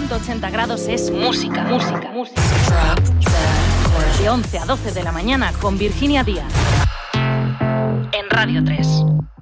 180 grados es música. De 11 a 12 de la mañana con Virginia Díaz. En Radio 3.